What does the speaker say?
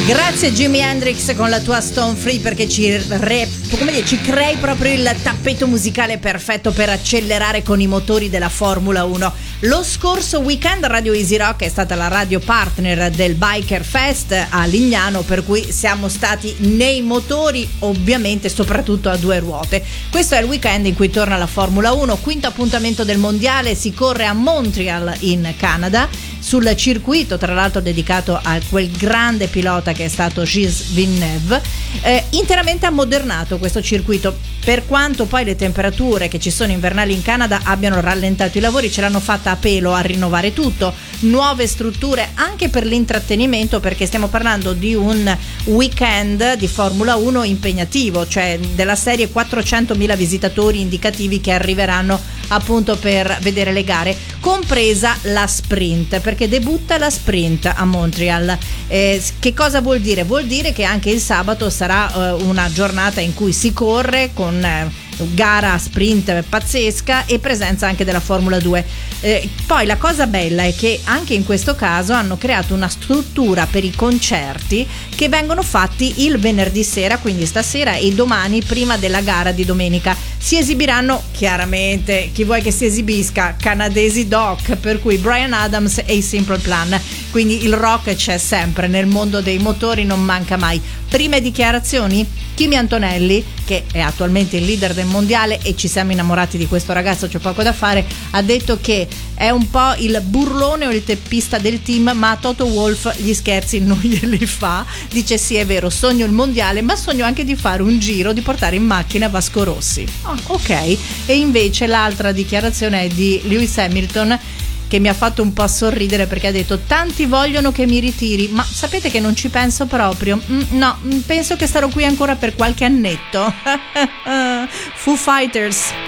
Grazie Jimi Hendrix con la tua Stone Free, perché ci crei proprio il tappeto musicale perfetto per accelerare con i motori della Formula 1. Lo scorso weekend Radio Easy Rock è stata la radio partner del Biker Fest a Lignano, per cui siamo stati nei motori, ovviamente soprattutto a due ruote. Questo è il weekend in cui torna la Formula 1, quinto appuntamento del mondiale, si corre a Montreal in Canada, sul circuito tra l'altro dedicato a quel grande pilota che è stato Gilles Villeneuve, interamente ammodernato questo circuito. Per quanto poi le temperature che ci sono invernali in Canada abbiano rallentato i lavori, ce l'hanno fatta a pelo a rinnovare tutto, nuove strutture anche per l'intrattenimento, perché stiamo parlando di un weekend di Formula 1 impegnativo, cioè della serie 400.000 visitatori indicativi che arriveranno appunto per vedere le gare, compresa la sprint, perché debutta la sprint a Montreal. Che cosa vuol dire? Vuol dire che anche il sabato sarà una giornata in cui si corre con gara sprint pazzesca e presenza anche della Formula 2. Poi la cosa bella è che anche in questo caso hanno creato una struttura per i concerti che vengono fatti il venerdì sera, quindi stasera e domani prima della gara di domenica. Si esibiranno chiaramente, chi vuoi che si esibisca, canadesi doc, per cui Bryan Adams e i Simple Plan, quindi il rock c'è sempre nel mondo dei motori, non manca mai. Prime dichiarazioni? Kimi Antonelli, che è attualmente il leader del mondiale e ci siamo innamorati di questo ragazzo, c'è poco da fare, ha detto che è un po' il burlone o il teppista del team, ma a Toto Wolff gli scherzi non glieli fa. Dice sì, è vero, sogno il mondiale, ma sogno anche di fare un giro, di portare in macchina Vasco Rossi. Ok. E invece l'altra dichiarazione è di Lewis Hamilton, che mi ha fatto un po' sorridere, perché ha detto: tanti vogliono che mi ritiri, ma sapete che non ci penso proprio. No, penso che starò qui ancora per qualche annetto. Foo Fighters.